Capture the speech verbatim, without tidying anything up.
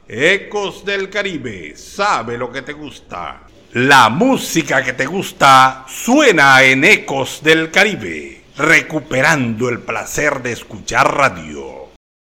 Ecos del Caribe, sabe lo que te gusta. La música que te gusta suena en Ecos del Caribe, recuperando el placer de escuchar radio.